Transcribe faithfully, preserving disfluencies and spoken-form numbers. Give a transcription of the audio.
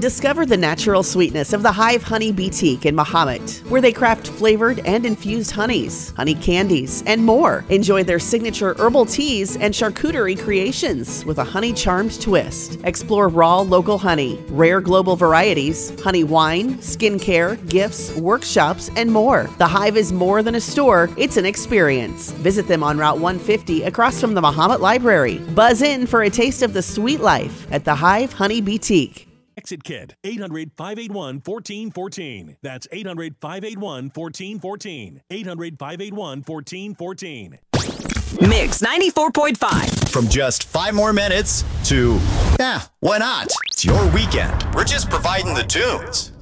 Discover the natural sweetness of the Hive Honey Boutique in Mahomet, where they craft flavored and infused honeys, honey candies, and more. Enjoy their signature herbal teas and charcuterie creations with a honey charmed twist. Explore raw local honey, rare global varieties, honey wine, skincare, gifts, workshops, and more. The Hive is more than a store, it's an experience. Visit them on Route one fifty across from the Mahomet Library. Buzz in for a taste of the sweet life at the Hive Honey Boutique. Exit Kit, eight hundred, five eight one, one four one four. That's eight hundred, five eight one, one four one four. eight hundred, five eight one, one four one four. Mix ninety-four point five. From just five more minutes to, yeah, why not? It's your weekend. We're just providing the tunes.